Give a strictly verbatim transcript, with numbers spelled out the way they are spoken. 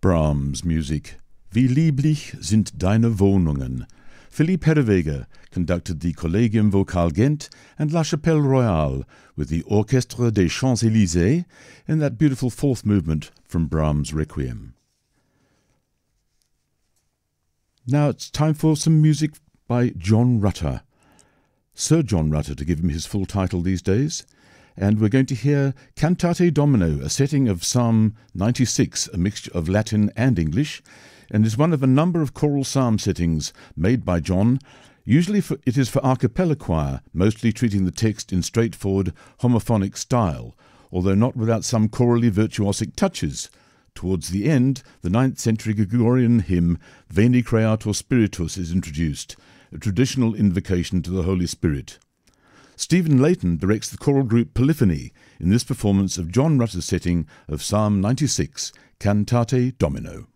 Brahms music. Wie lieblich sind deine Wohnungen. Philippe Herreweghe conducted the Collegium Vocal Ghent and La Chapelle Royale with the Orchestre des Champs-Élysées in that beautiful fourth movement from Brahms' Requiem. Now it's time for some music by John Rutter. Sir John Rutter, to give him his full title these days. And we're going to hear Cantate Domino, a setting of Psalm ninety-six, a mixture of Latin and English, and is one of a number of choral psalm settings made by John. Usually for, it is for a cappella choir, mostly treating the text in straightforward homophonic style, although not without some chorally virtuosic touches. Towards the end, the ninth century Gregorian hymn Veni Creator Spiritus is introduced, a traditional invocation to the Holy Spirit. Stephen Layton directs the choral group Polyphony in this performance of John Rutter's setting of Psalm ninety-six, Cantate Domino.